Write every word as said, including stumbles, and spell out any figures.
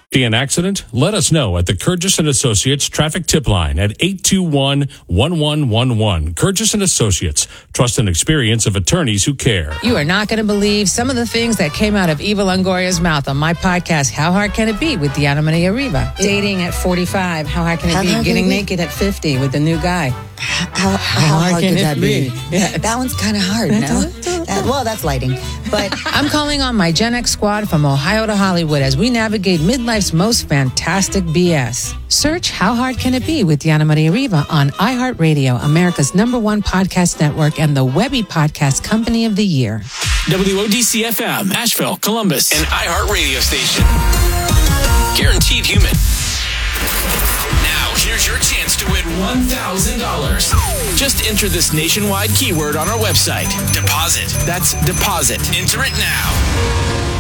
See an accident? Let us know at the Curtis and Associates traffic tip line at eight two one, one one one one. Curtis and Associates, trust and experience of attorneys who care. You are not going to believe some of the things that came out of Eva Longoria's mouth on my podcast, How Hard Can It Be, with Diana Maria Riva. Yeah. Dating at forty-five, how hard can it how be? Getting it be? Naked at fifty with the new guy. How, how, how hard, hard could that be? be? Yeah. That one's kind of hard, no? That, well, that's lighting. But I'm calling on my Gen X squad from Ohio to Hollywood as we navigate midlife's most fantastic B S. Search How Hard Can It Be with Diana Maria Riva on iHeartRadio, America's number one podcast network and the Webby Podcast Company of the Year. W O D C F M, Asheville, Columbus, an iHeart radio station. Guaranteed human. Now, here's your chance to win one thousand dollars. Just enter this nationwide keyword on our website. Deposit. That's deposit. Enter it now.